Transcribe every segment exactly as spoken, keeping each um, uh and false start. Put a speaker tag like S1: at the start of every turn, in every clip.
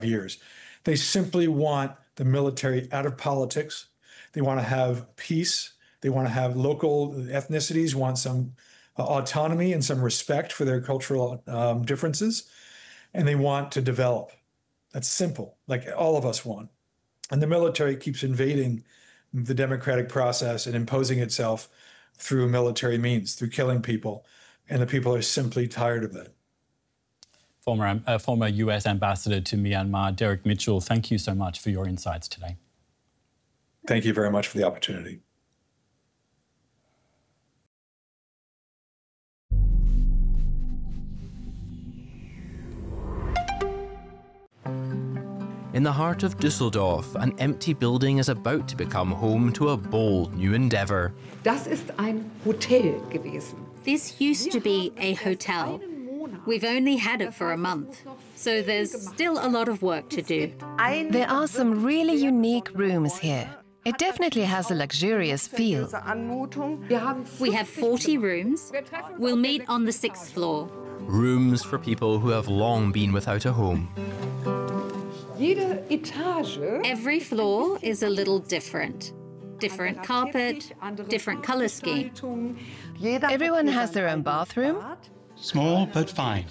S1: years. They simply want the military out of politics. They want to have peace. They want to have local ethnicities, want some uh, autonomy and some respect for their cultural um, differences. And they want to develop. That's simple, like all of us want. And the military keeps invading the democratic process and imposing itself through military means, through killing people. And the people are simply tired of it.
S2: Former, uh, former U S ambassador to Myanmar, Derek Mitchell, thank you so much for your insights today.
S1: Thank you very much for the opportunity.
S3: In the heart of Düsseldorf, an empty building is about to become home to a bold new endeavour.
S4: Das ist ein Hotel gewesen.
S5: This used to be a hotel. We've only had it for a month, so there's still a lot of work to do.
S6: There are some really unique rooms here. It definitely has a luxurious feel.
S5: We have forty rooms. We'll meet on the sixth floor.
S3: Rooms for people who have long been without a home.
S5: Every floor is a little different. Different carpet, different color scheme.
S6: Everyone has their own bathroom.
S7: Small but fine.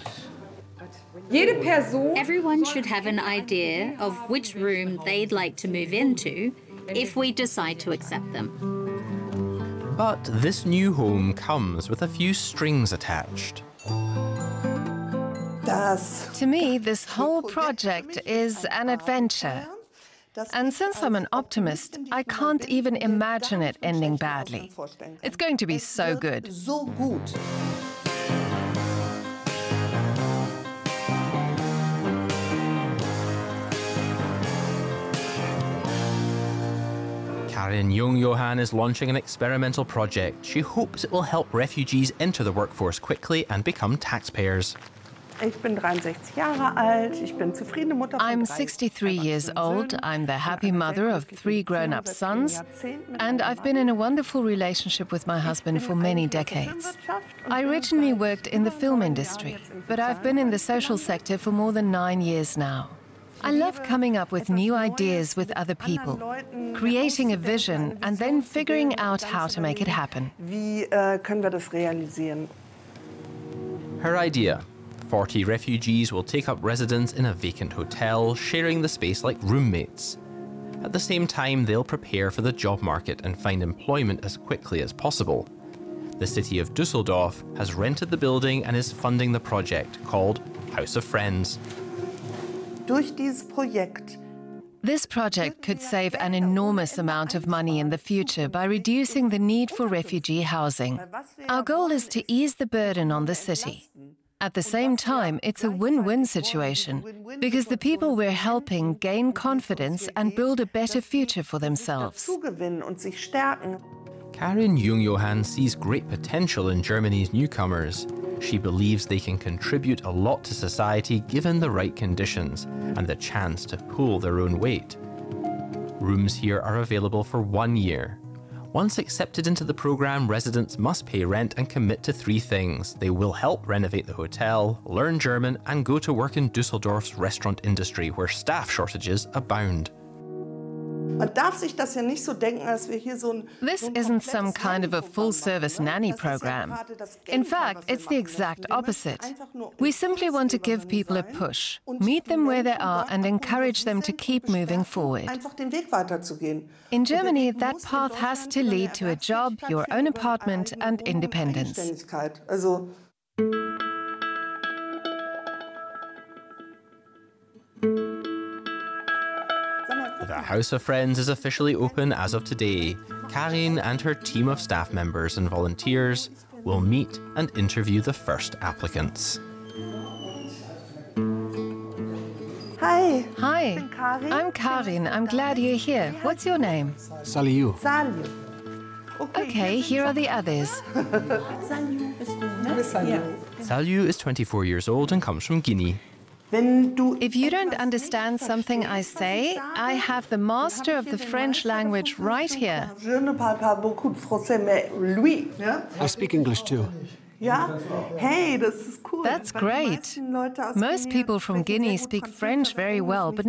S5: Everyone should have an idea of which room they'd like to move into if we decide to accept them.
S3: But this new home comes with a few strings attached.
S6: To me, this whole project is an adventure. And since I'm an optimist, I can't even imagine it ending badly. It's going to be so good.
S3: Karin Jung-Johann is launching an experimental project. She hopes it will help refugees enter the workforce quickly and become taxpayers.
S6: I'm sixty-three years old, I'm the happy mother of three grown-up sons, and I've been in a wonderful relationship with my husband for many decades. I originally worked in the film industry, but I've been in the social sector for more than nine years now. I love coming up with new ideas with other people, creating a vision and then figuring out how to make it happen.
S3: Her idea: forty refugees will take up residence in a vacant hotel, sharing the space like roommates. At the same time, they'll prepare for the job market and find employment as quickly as possible. The city of Düsseldorf has rented the building and is funding the project called House of Friends.
S6: This project could save an enormous amount of money in the future by reducing the need for refugee housing. Our goal is to ease the burden on the city. At the same time, it's a win-win situation, because the people we're helping gain confidence and build a better future for themselves.
S3: Karin Jung-Johann sees great potential in Germany's newcomers. She believes they can contribute a lot to society given the right conditions and the chance to pull their own weight. Rooms here are available for one year. Once accepted into the program, residents must pay rent and commit to three things. They will help renovate the hotel, learn German, and go to work in Düsseldorf's restaurant industry, where staff shortages abound.
S6: This isn't some kind of a full-service nanny program. In fact, it's the exact opposite. We simply want to give people a push, meet them where they are, and encourage them to keep moving forward. In Germany, that path has to lead to a job, your own apartment, and independence.
S3: The House of Friends is officially open as of today. Karin and her team of staff members and volunteers will meet and interview the first applicants.
S6: Hi. Hi. I'm Karin. I'm glad you're here. What's your name?
S7: Saliu.
S6: Okay, here are the others.
S3: Saliu is twenty-four years old and comes from Guinea.
S6: If you don't understand something I say, I have the master of the French language right here.
S7: I speak English too.
S6: That's great. Most people from Guinea speak French very well, but